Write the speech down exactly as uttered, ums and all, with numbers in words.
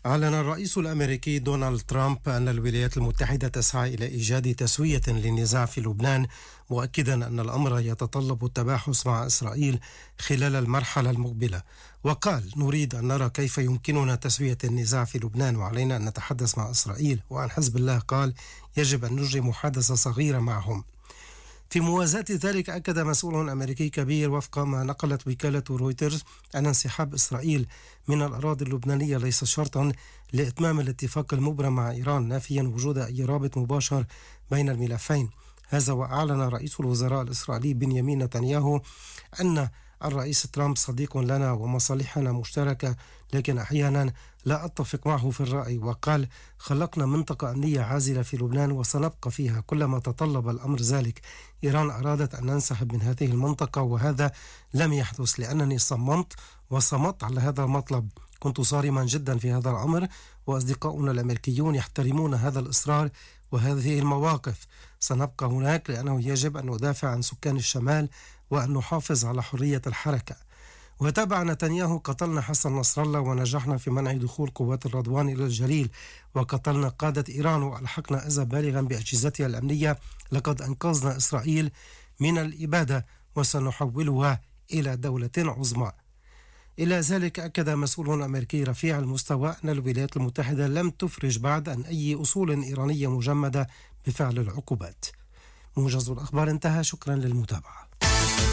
أعلن الرئيس الأمريكي دونالد ترامب أن الولايات المتحدة تسعى إلى إيجاد تسوية للنزاع في لبنان، مؤكدا أن الأمر يتطلب التباحث مع إسرائيل خلال المرحلة المقبلة. وقال: نريد أن نرى كيف يمكننا تسوية النزاع في لبنان، وعلينا أن نتحدث مع إسرائيل. وعن حزب الله قال: يجب أن نجري محادثة صغيرة معهم. في موازاة ذلك، أكد مسؤول أمريكي كبير وفق ما نقلت وكالة رويترز أن انسحاب إسرائيل من الأراضي اللبنانية ليس شرطا لإتمام الاتفاق المبرم مع إيران، نافيا وجود أي رابط مباشر بين الملفين. هذا وأعلن رئيس الوزراء الإسرائيلي بنيامين نتنياهو أن الرئيس ترامب صديق لنا ومصالحنا مشتركة، لكن أحيانا لا أتفق معه في الرأي. وقال: خلقنا منطقة أمنية عازلة في لبنان وسنبقى فيها كلما تطلب الأمر ذلك. إيران أرادت أن ننسحب من هذه المنطقة وهذا لم يحدث لأنني صممت وصمت على هذا المطلب. كنت صارما جدا في هذا الأمر، وأصدقاؤنا الأمريكيون يحترمون هذا الإصرار وهذه المواقف. سنبقى هناك لأنه يجب أن ندافع عن سكان الشمال وأن نحافظ على حرية الحركة. وتابع نتنياهو: قتلنا حسن نصر الله ونجحنا في منع دخول قوات الرضوان إلى الجليل، وقتلنا قادة إيران وألحقنا أذى بالغا بأجهزتها الأمنية. لقد أنقذنا إسرائيل من الإبادة وسنحولها إلى دولة عظمى. إلى ذلك، أكد مسؤول أمريكي رفيع المستوى أن الولايات المتحدة لم تفرج بعد عن أي أصول إيرانية مجمدة بفعل العقوبات. موجز الأخبار انتهى. شكرا للمتابعة.